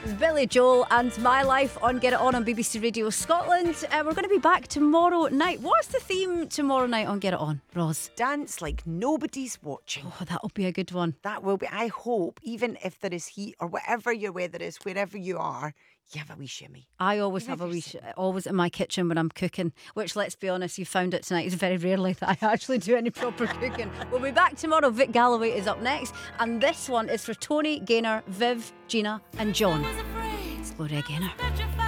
Billy Joel and My Life on Get It On BBC Radio Scotland. We're going to be back tomorrow night. What's the theme tomorrow night on Get It On, Roz? Dance like nobody's watching. Oh, that'll be a good one. That will be, I hope, even if there is heat or whatever your weather is, wherever you are, you have a wee shimmy. I always have a wee always in my kitchen when I'm cooking, which, let's be honest, you found it tonight. It's very rarely that I actually do any proper cooking. We'll be back tomorrow. Vic Galloway is up next, and this one is for Tony, Gaynor, Viv, Gina and John. It's Gloria Gaynor.